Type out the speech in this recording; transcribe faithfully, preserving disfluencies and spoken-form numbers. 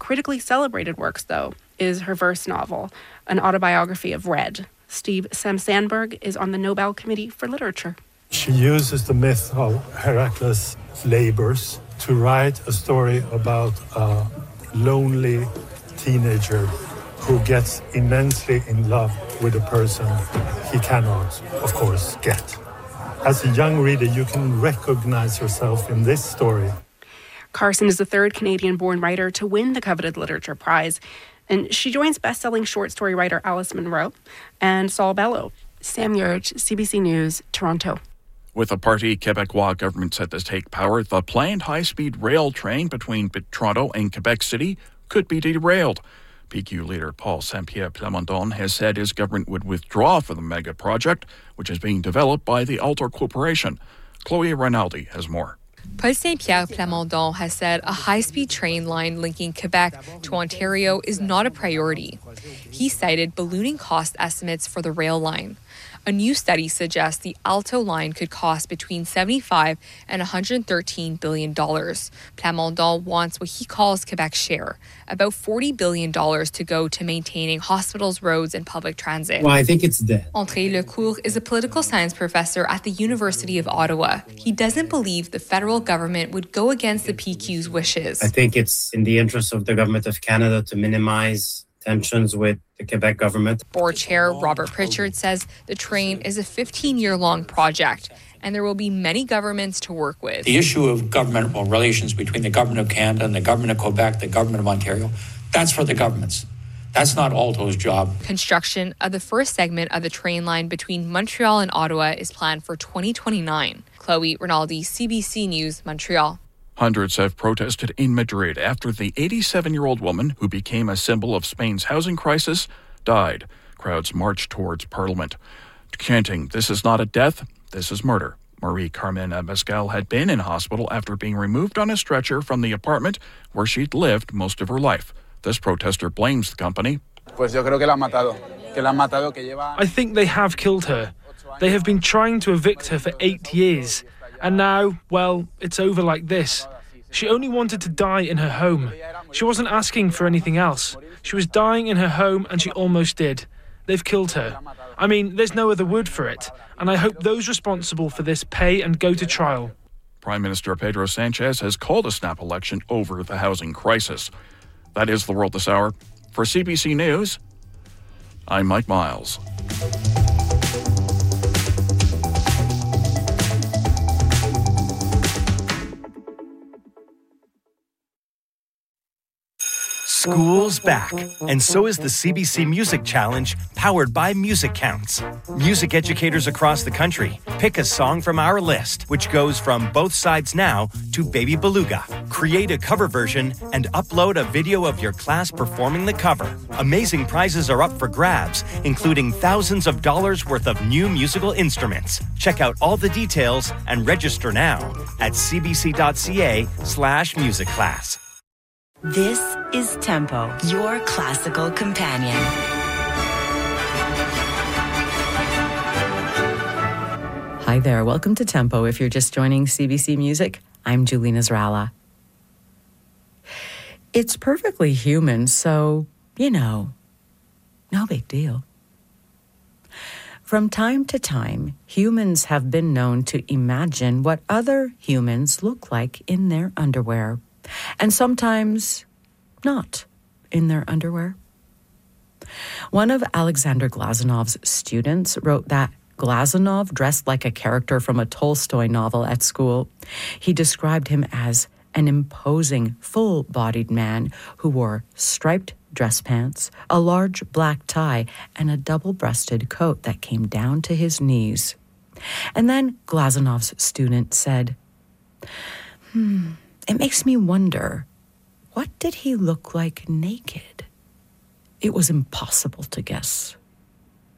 critically celebrated works, though, is her verse novel, an autobiography of Red. Steve Sam Sandberg is on the Nobel Committee for Literature. She uses the myth of Heracles' labors to write a story about a lonely teenager who gets immensely in love with a person he cannot, of course, get. As a young reader, you can recognize yourself in this story. Carson is the third Canadian-born writer to win the coveted Literature Prize, and she joins best-selling short story writer Alice Munro and Saul Bellow. Sam Yurge, C B C News, Toronto. With the Parti Québécois government set to take power, the planned high-speed rail train between Toronto and Quebec City could be derailed. P Q leader Paul Saint-Pierre Plamondon has said his government would withdraw from the mega project, which is being developed by the Altor Corporation. Chloe Rinaldi has more. Paul Saint-Pierre Plamondon has said a high-speed train line linking Quebec to Ontario is not a priority. He cited ballooning cost estimates for the rail line. A new study suggests the Alto line could cost between seventy-five and one hundred thirteen billion dollars. Plamondon wants what he calls Quebec's share, about forty billion dollars to go to maintaining hospitals, roads, and public transit. Well, I think it's dead. André Lecourt is a political science professor at the University of Ottawa. He doesn't believe the federal government would go against the P Q's wishes. I think it's in the interest of the government of Canada to minimize tensions with the Quebec government. Board Chair Robert Pritchard says the train is a fifteen-year-long project and there will be many governments to work with. The issue of governmental relations between the government of Canada and the government of Quebec, the government of Ontario, that's for the governments. That's not Alto's job. Construction of the first segment of the train line between Montreal and Ottawa is planned for twenty twenty-nine. Chloe Rinaldi, C B C News, Montreal. Hundreds have protested in Madrid after the eighty-seven-year-old woman who became a symbol of Spain's housing crisis died. Crowds marched towards Parliament, chanting, "This is not a death, this is murder." Marie Carmen Abascal had been in hospital after being removed on a stretcher from the apartment where she'd lived most of her life. This protester blames the company. I think they have killed her. They have been trying to evict her for eight years. And now, well, it's over like this. She only wanted to die in her home. She wasn't asking for anything else. She was dying in her home and she almost did. They've killed her. I mean, there's no other word for it. And I hope those responsible for this pay and go to trial. Prime Minister Pedro Sanchez has called a snap election over the housing crisis. That is the world this hour. For C B C News, I'm Mike Miles. School's back, and so is the C B C Music Challenge, powered by Music Counts. Music educators across the country pick a song from our list, which goes from Both Sides Now to Baby Beluga. Create a cover version and upload a video of your class performing the cover. Amazing prizes are up for grabs, including thousands of dollars worth of new musical instruments. Check out all the details and register now at cbc.ca slash music class. This is Tempo, your classical companion. Hi there, welcome to Tempo. If you're just joining C B C Music, I'm Julie Nasrallah. It's perfectly human, so, you know, no big deal. From time to time, humans have been known to imagine what other humans look like in their underwear. And sometimes not in their underwear. One of Alexander Glazanov's students wrote that Glazunov dressed like a character from a Tolstoy novel at school. He described him as an imposing, full-bodied man who wore striped dress pants, a large black tie, and a double-breasted coat that came down to his knees. And then Glazanov's student said, hmm... It makes me wonder, what did he look like naked? It was impossible to guess.